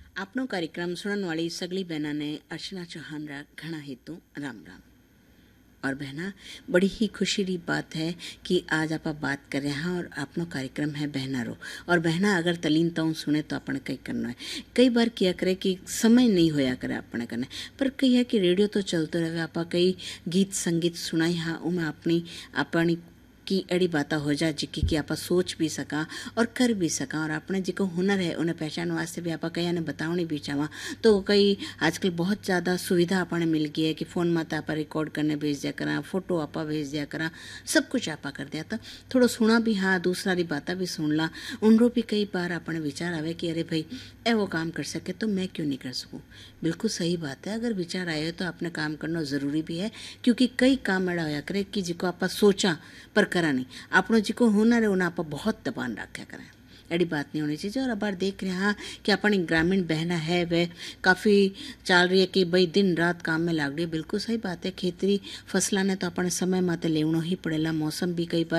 आपनो कार्यक्रम सुनने वाली सगली बहना ने अर्चना चौहान रा घना हेतु राम राम। और बहना, बड़ी ही खुशी री बात है कि आज आप बात कर रहे हैं और आपनो कार्यक्रम है बहना रो। और बहना अगर तलीन ताऊ सुने तो अपने कई करना है। कई बार किया करे कि समय नहीं होया करे अपने करने, पर कई है कि रेडियो तो चलते रहे, आप कई गीत संगीत सुनाई हाँ उमें अपनी की अड़ी बात हो जा जिकी कि आप सोच भी सका और कर भी सका। और अपने जो हुनर है उन्हें पहचान वास्ते भी आप कई ने बतावनी भी चावा तो कई आजकल बहुत ज़्यादा सुविधा अपने मिल गई है कि फ़ोन में आप रिकॉर्ड करने भेज दिया करा, फोटो आप भेज दिया करा, सब कुछ आप कर दिया तो थोड़ा सुना भी हाँ, दूसरा री बात भी सुन ला। उनको भी कई बार अपने विचार आवे कि अरे भाई ए वो काम कर सके तो मैं क्यों नहीं कर सकूँ। बिल्कुल सही बात है, अगर विचार आए तो अपने काम करना ज़रूरी भी है, क्योंकि कई काम एड़ा होया करे कि जिको आप सोचा पर करा नहीं। आपनो जिको हुनर है उन्हें आप बहुत दबान रखा करें, एड़ी बात नहीं होनी चाहिए। और अब बार देख रहे हाँ कि अपनी ग्रामीण बहना है वह काफ़ी चाल रही है कि भाई दिन रात काम में लाग रही है। बिल्कुल सही बात है, खेती फसला ने तो अपने समय माते लेवनो ही पड़ेला। मौसम भी कई बार